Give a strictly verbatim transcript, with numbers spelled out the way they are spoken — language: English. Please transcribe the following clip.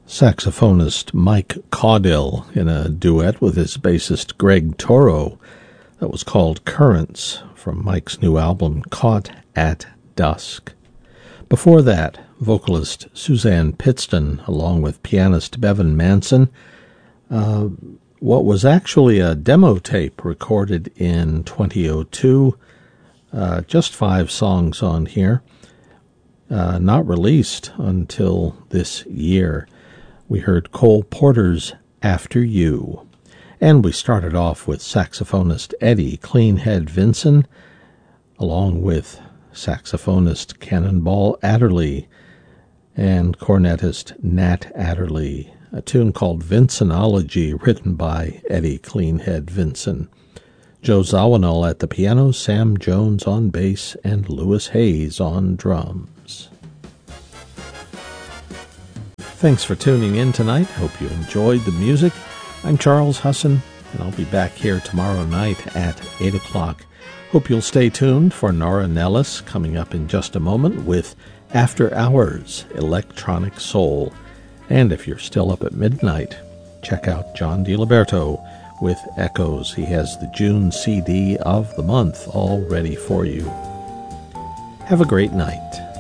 Saxophonist Mike Caudill in a duet with his bassist Greg Toro that was called Currents from Mike's new album Caught at Dusk. Before that, vocalist Suzanne Pittston along with pianist Bevan Manson, uh, what was actually a demo tape recorded in twenty oh two, uh, just five songs on here, uh, not released until this year. We heard Cole Porter's After You. And we started off with saxophonist Eddie Cleanhead Vinson, along with saxophonist Cannonball Adderley and cornetist Nat Adderley, a tune called Vinsonology, written by Eddie Cleanhead Vinson. Joe Zawinul at the piano, Sam Jones on bass, and Lewis Hayes on drums. Thanks for tuning in tonight. Hope you enjoyed the music. I'm Charles Husson, and I'll be back here tomorrow night at eight o'clock. Hope you'll stay tuned for Nora Nellis coming up in just a moment with After Hours Electronic Soul. And if you're still up at midnight, check out John DiLiberto with Echoes. He has the June C D of the month all ready for you. Have a great night.